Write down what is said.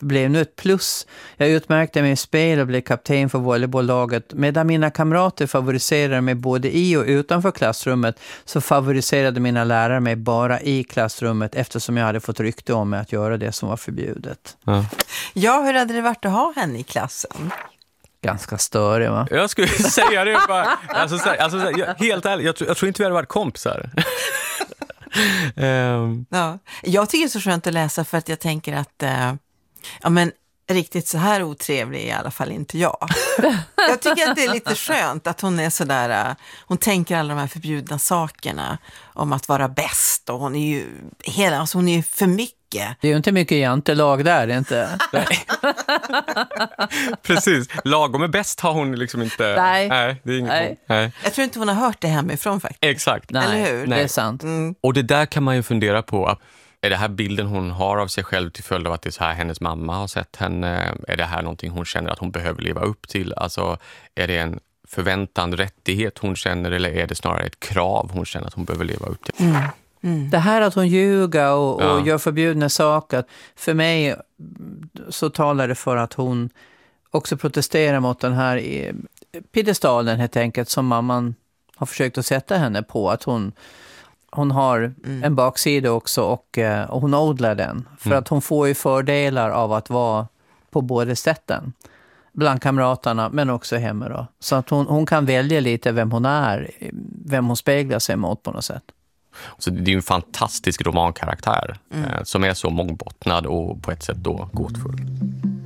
blev nu ett plus. Jag utmärkte mig i spel och blev kapten för volleybolllaget. Medan mina kamrater favoriserade mig både i och utanför klassrummet, så favoriserade mina lärare mig bara i klassrummet, eftersom jag hade fått rykte om mig att göra det som var förbjudet. Ja, hur hade det varit att ha henne i klassen? Ganska störig, va? Jag skulle säga det bara. Helt ärligt, jag tror inte vi hade varit kompisar. Ja, jag tycker det är så skönt att läsa, för att jag tänker att riktigt så här otrevlig är i alla fall inte jag. Jag tycker att det är lite skönt att hon är sådär, hon tänker alla de här förbjudna sakerna om att vara bäst, och hon är ju hon är ju för mycket. Det är ju inte mycket jantelag där, inte? Precis, lagom är bäst har hon liksom inte. Nej, det är inget. Nej. Jag tror inte hon har hört det hemifrån faktiskt. Exakt. Nej, eller hur? Det är sant. Och det där kan man ju fundera på. Är det här bilden hon har av sig själv till följd av att det är så här hennes mamma har sett henne? Är det här någonting hon känner att hon behöver leva upp till? Alltså, är det en förväntan, rättighet hon känner, eller är det snarare ett krav hon känner att hon behöver leva upp till? Det här att hon ljuger och gör förbjudna saker, för mig så talar det för att hon också protesterar mot den här piedestalen helt enkelt, som mamman har försökt att sätta henne på, att hon har en baksida också, och hon odlar den. För att hon får ju fördelar av att vara på båda sätten. Bland kamraterna, men också hemma då. Så att hon kan välja lite vem hon är, vem hon speglar sig mot på något sätt. Så det är ju en fantastisk romankaraktär som är så mångbottnad och på ett sätt då gåtfull.